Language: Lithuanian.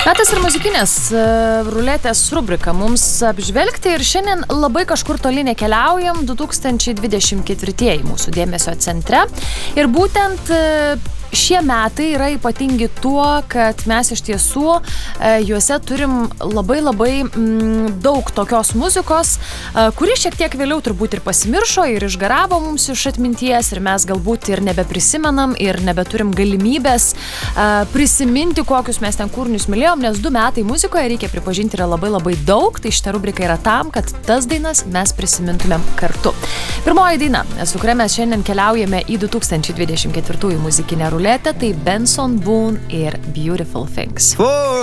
Metas ir muzikinės ruletės rubrika mums apžvelgti ir šiandien labai kažkur toli nekeliaujam, 2024 mūsų dėmesio centre. Ir būtent šie metai yra ypatingi tuo, kad mes iš tiesų juose turim labai daug tokios muzikos, kuri šiek tiek vėliau turbūt ir pasimiršo ir išgaravo mums iš atminties ir mes galbūt ir nebeprisimenam ir nebeturim galimybės prisiminti, kokius mes ten kūrinius mylėjom, nes 2 metai muzikoje, reikia pripažinti, yra labai daug, tai šita rubrika yra tam, kad tas dainas mes prisimintumėm kartu. Pirmoji daina, su kuria mes šiandien keliaujame į 2024 muzikinę ruletę, tai Benson Boone ir Beautiful Things.